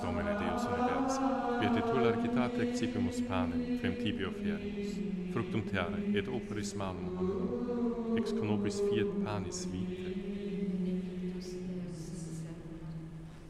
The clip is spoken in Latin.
Domine Deus universi, viete tu largitate excipimus panem, quem tibi offerimus, fructum terrae et operis malum hominum, ex conobis fiat panis vitae,